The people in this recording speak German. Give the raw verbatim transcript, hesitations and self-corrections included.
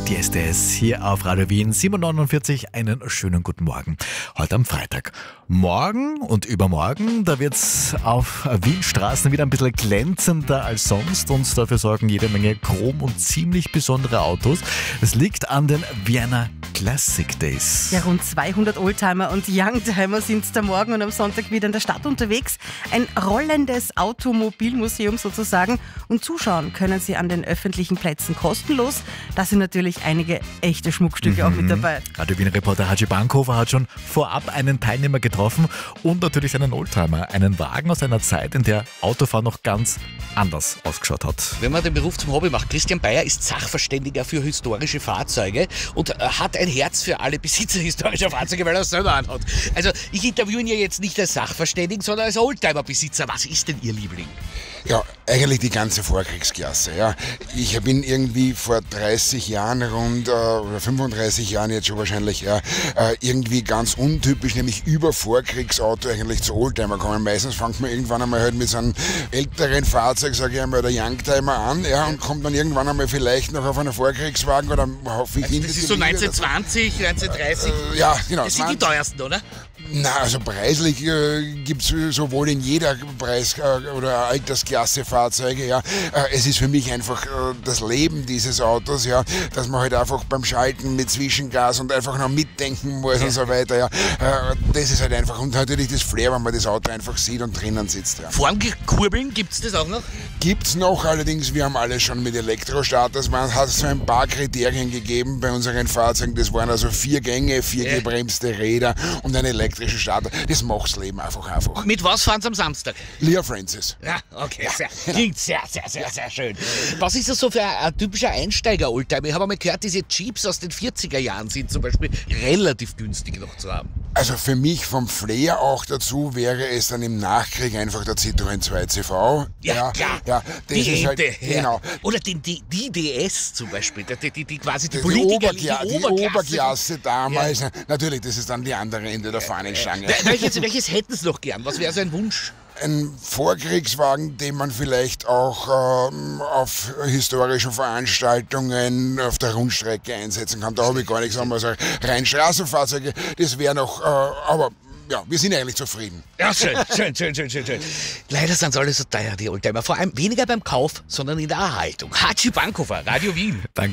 Die S D S hier auf Radio Wien sieben Uhr neunundvierzig. Einen schönen guten Morgen. Heute am Freitag. Morgen und übermorgen, da wird es auf Wien-Straßen wieder ein bisschen glänzender als sonst und dafür sorgen jede Menge chrom und ziemlich besondere Autos. Es liegt an den Vienna Classic Days. Ja, rund zweihundert Oldtimer und Youngtimer sind da morgen und am Sonntag wieder in der Stadt unterwegs. Ein rollendes Automobilmuseum sozusagen. Und zuschauen können Sie an den öffentlichen Plätzen kostenlos. Da sind natürlich einige echte Schmuckstücke mhm. auch mit dabei. Radio Wien-Reporter Haji Bankhofer hat schon vorab einen Teilnehmer getroffen und natürlich seinen Oldtimer. Einen Wagen aus einer Zeit, in der Autofahren noch ganz anders ausgeschaut hat. Wenn man den Beruf zum Hobby macht, Christian Bayer ist Sachverständiger für historische Fahrzeuge und hat ein Herz für alle Besitzer historischer Fahrzeuge, weil er es selber anhat. Also ich interviewe ihn ja jetzt nicht als Sachverständigen, sondern als Oldtimer-Besitzer. Was ist denn Ihr Liebling? Ja, eigentlich die ganze Vorkriegsklasse. Ja. Ich bin irgendwie vor dreißig Jahren rund, äh, oder fünfunddreißig Jahren jetzt schon wahrscheinlich, ja, äh, irgendwie ganz untypisch, nämlich über Vorkriegsauto eigentlich zu Oldtimer kommen. Meistens fängt man irgendwann einmal halt mit so einem älteren Fahrzeug, sage ich einmal, der Youngtimer an, ja, und kommt dann irgendwann einmal vielleicht noch auf einen Vorkriegswagen oder hoffe ich also das ist so neunzehnhundertzwanzig, neunzehnhundert dreißig? Äh, ja, genau. Das sind die teuersten, oder? Na, also preislich äh, gibt es sowohl in jeder Preis- äh, oder Altersklasse Fahrzeuge, ja. Äh, es ist für mich einfach äh, das Leben dieses Autos, ja, dass man halt einfach beim Schalten mit Zwischengas und einfach noch mitdenken muss ja. und so weiter, ja. Äh, das ist halt einfach, und natürlich das Flair, wenn man das Auto einfach sieht und drinnen sitzt, ja. Formkurbeln, gibt es das auch noch? Gibt's noch, allerdings, wir haben alles schon mit Elektrostarters. Man hat so ein paar Kriterien gegeben bei unseren Fahrzeugen, das waren also vier Gänge, vier ja. gebremste Räder und ein elektrischer Starter. Das macht's Leben einfach einfach. Mit was fahren Sie am Samstag? Lea Francis. Ja, okay, ja. Sehr, klingt sehr, sehr, sehr, sehr schön. Was ist das so für ein, ein typischer Einsteiger-Oldtimer? Ich habe einmal gehört, diese Jeeps aus den vierziger Jahren sind zum Beispiel relativ günstig noch zu haben. Also für mich vom Flair auch dazu wäre es dann im Nachkrieg einfach der Citroën zwei C V. Ja, ja klar. Ja, das die ist halt, Ente, genau. Ja. Oder die, die, die D S zum Beispiel, die, die, die quasi die, die, Politiker, Oberkla die, die Oberklasse. Oberklasse damals. Ja. Natürlich, das ist dann die andere Ende der Fahnenstange. Welches, welches hätten Sie noch gern? Was wäre so ein Wunsch? Ein Vorkriegswagen, den man vielleicht auch ähm, auf historischen Veranstaltungen auf der Rundstrecke einsetzen kann. Da habe ich gar nichts anderes. Also rein Straßenfahrzeuge, das wäre noch, äh, aber ja, wir sind eigentlich zufrieden. Ja, schön, schön, schön, schön, schön, schön. Leider sind sie alle so teuer, die Oldtimer. Vor allem weniger beim Kauf, sondern in der Erhaltung. Haji Bankhofer, Radio Wien. Danke.